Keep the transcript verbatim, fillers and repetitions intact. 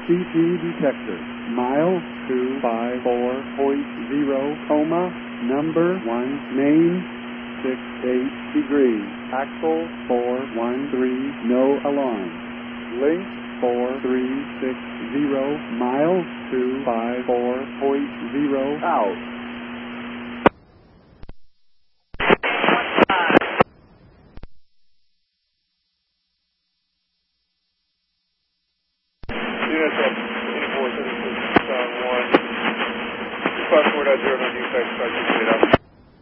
C P detector. Mile two five four point zero, coma, number one, main, six eight degrees. Axle four one three, no alarm. Link four three six zero, mile two five four point zero, out. Units up eighty-four seventy-six, one. Request four dot zero nine, defect, start to get up.